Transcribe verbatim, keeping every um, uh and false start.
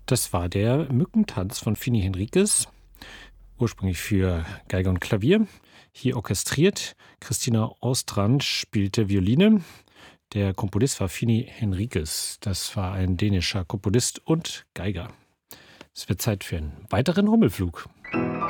Das war der Mückentanz von Fini Henriques, ursprünglich für Geige und Klavier, hier orchestriert. Christina Ostrand spielte Violine. Der Komponist war Fini Henriques. Das war ein dänischer Komponist und Geiger. Es wird Zeit für einen weiteren Hummelflug.